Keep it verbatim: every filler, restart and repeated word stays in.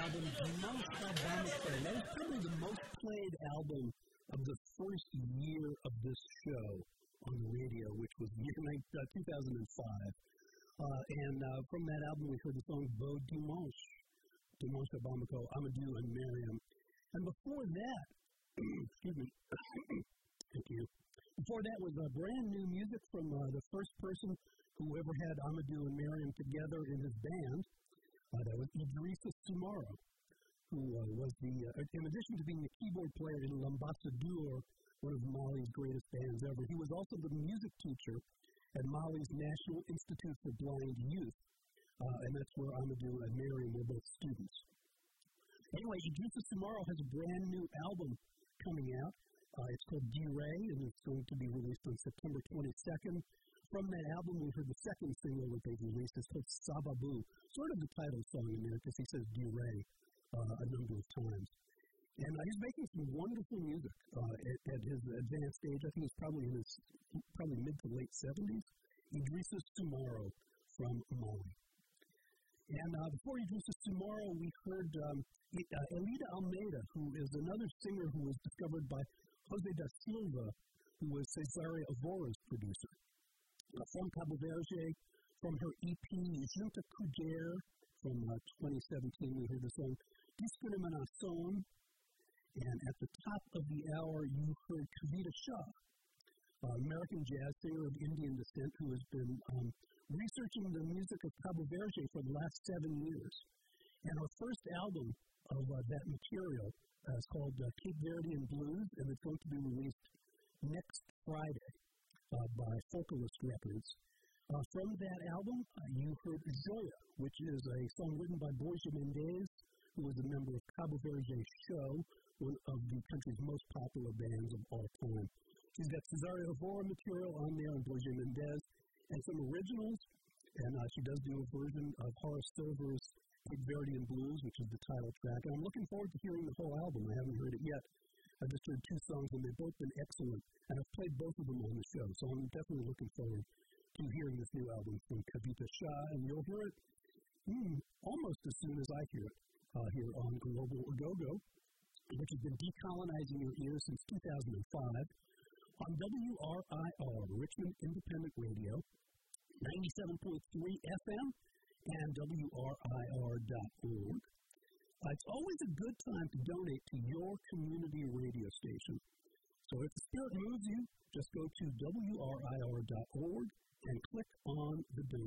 album, Most Obamacare. That was probably the most played album of the first year of this show on the radio, which was year two thousand five. Uh, and uh, from that album, we heard the song Beau Dimanche, Dimanche Obamacare, Amadou and Miriam. And before that, excuse me, thank you. Before that was uh, brand new music from uh, the first person who ever had Amadou and Miriam together in his band. Uh, that was Idrissa Soumaro, who uh, was the, uh, in addition to being the keyboard player in L'Ambassadeur, one of Mali's greatest bands ever, he was also the music teacher at Mali's National Institute for Blind Youth, uh, and that's where Amadou and Miriam were both students. Anyway, Idrissa Soumaro has a brand new album coming out. Uh, it's called D-Ray, and it's going to be released on September twenty-second. From that album, we heard the second single that they've released. It's called Sababou, sort of the title song in there, because he says D-Ray uh, a number of times. And uh, he's making some wonderful music uh, at, at his advanced age. I think he's probably in his probably mid to late seventies. Idrissa Soumaro from Mali. And uh, before Idrissa Soumaro, we heard um, uh, Elida Almeida, who is another singer who was discovered by Jose da Silva, who was Cesária Evora's producer. Uh, from Cabo Verde, from her E P, Junta Cujer, from uh, twenty seventeen, we heard the song Discriminação. And at the top of the hour, you heard Kavita Shah, an American jazz singer of Indian descent who has been um, researching the music of Cabo Verde for the last seven years. And her first album of uh, that material uh, is called uh, Cape Verdean Blues, and it's going to be released next Friday uh, by Focalist Records. Uh, from that album, uh, you heard Joya, which is a song written by Borja Mendez, who was a member of Cabo Verde Show, one of the country's most popular bands of all time. She's got Cesária Evora material on there and Borja Mendez, and some originals, and uh, she does do a version of Horace Silver's Cape Verdean Blues, which is the title track. And I'm looking forward to hearing the whole album. I haven't heard it yet. I've just heard two songs, and they've both been excellent, and I've played both of them on the show, so I'm definitely looking forward to hearing this new album from Kavita Shah, and you'll hear it mm, almost as soon as I hear it uh, here on Global Go-Go, which has been decolonizing your ears since two thousand five, on W R I R, Richmond Independent Radio, ninety-seven point three F M, and W R I R dot org. Uh, it's always a good time to donate to your community radio station. So if the spirit moves you, just go to W R I R dot org and click on the donate